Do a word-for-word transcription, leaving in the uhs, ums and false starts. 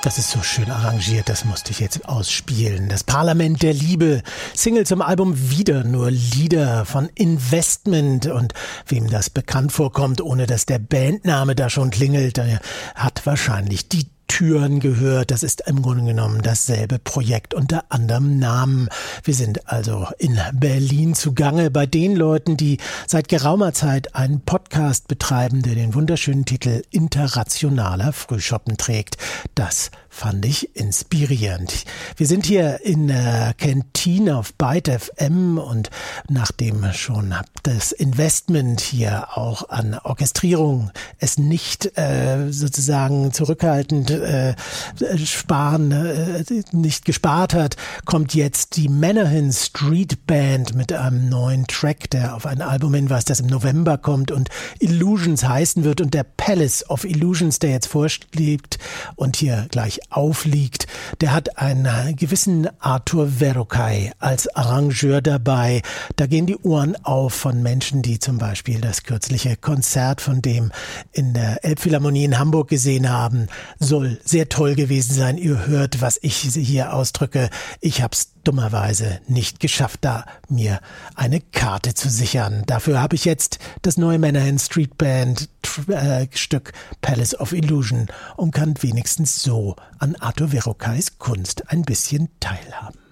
Das ist so schön arrangiert, das musste ich jetzt ausspielen. Das Parlament der Liebe, Single zum Album Wieder nur Lieder von Investment. Und wem das bekannt vorkommt, ohne dass der Bandname da schon klingelt, der hat wahrscheinlich die Türen gehört. Das ist im Grunde genommen dasselbe Projekt unter anderem Namen. Wir sind also in Berlin zugange bei den Leuten, die seit geraumer Zeit einen Podcast betreiben, der den wunderschönen Titel Interrationaler Frühschoppen trägt. Das fand ich inspirierend. Wir sind hier in der Kantine auf Byte F M und nachdem schon das Investment hier auch an Orchestrierung es nicht äh, sozusagen zurückhaltend äh, sparen, äh, nicht gespart hat, kommt jetzt die Menahan Street Band mit einem neuen Track, der auf ein Album hinweist, das im November kommt und Illusions heißen wird, und der Palace of Illusions, der jetzt vorliegt und hier gleich aufliegt, der hat einen gewissen Arthur Verocai als Arrangeur dabei. Da gehen die Ohren auf von Menschen, die zum Beispiel das kürzliche Konzert von dem in der Elbphilharmonie in Hamburg gesehen haben. Soll sehr toll gewesen sein. Ihr hört, was ich hier ausdrücke. Ich habe es dummerweise nicht geschafft, da mir eine Karte zu sichern. Dafür habe ich jetzt das neue Menahan Street Band äh, Stück Palace of Illusion und kann wenigstens so an Arthur Verocais Kunst ein bisschen teilhaben.